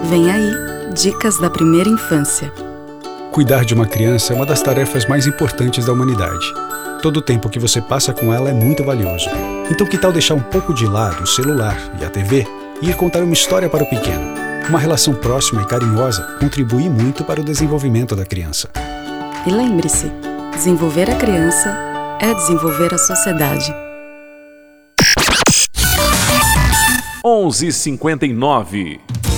Vem aí, Dicas da Primeira Infância. Cuidar de uma criança é uma das tarefas mais importantes da humanidade. Todo o tempo que você passa com ela é muito valioso. Então que tal deixar um pouco de lado o celular e a TV e ir contar uma história para o pequeno? Uma relação próxima e carinhosa contribui muito para o desenvolvimento da criança. E lembre-se, desenvolver a criança é desenvolver a sociedade. 11h59.